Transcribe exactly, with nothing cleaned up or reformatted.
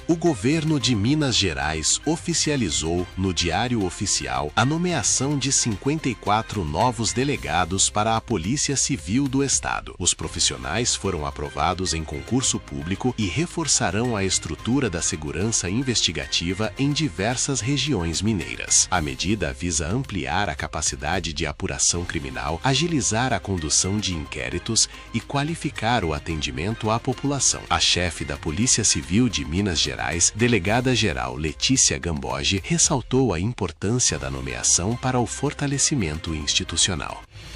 O governo de Minas Gerais oficializou no Diário Oficial a nomeação de cinquenta e quatro novos delegados para a Polícia Civil do Estado. Os profissionais foram aprovados em concurso público e reforçarão a estrutura da segurança investigativa em diversas regiões mineiras. A medida visa ampliar a capacidade de apuração criminal, agilizar a condução de inquéritos e qualificar o atendimento à população. A chefe da Polícia Civil de Minas Gerais, delegada-geral Letícia Gamboge, ressaltou a importância da nomeação para o fortalecimento institucional.